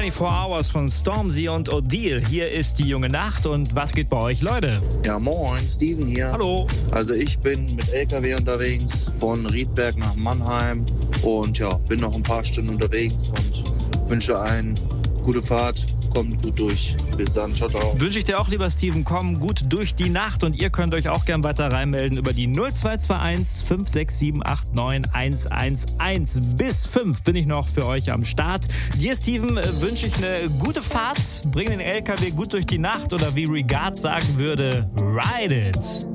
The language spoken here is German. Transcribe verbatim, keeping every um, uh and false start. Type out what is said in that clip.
vierundzwanzig Hours von Stormzy und Odile. Hier ist die junge Nacht und was geht bei euch, Leute? Ja, moin, Steven hier. Hallo. Also ich bin mit L K W unterwegs von Riedberg nach Mannheim und ja, bin noch ein paar Stunden unterwegs und wünsche eine gute Fahrt. Kommt gut durch. Bis dann. Ciao, ciao. Wünsche ich dir auch, lieber Steven, komm gut durch die Nacht und ihr könnt euch auch gern weiter reinmelden über die null zwei zwei eins fünf sechs sieben acht neun eins eins eins. Bis fünf bin ich noch für euch am Start. Dir, Steven, wünsche ich eine gute Fahrt. Bring den L K W gut durch die Nacht oder wie Regard sagen würde, ride it.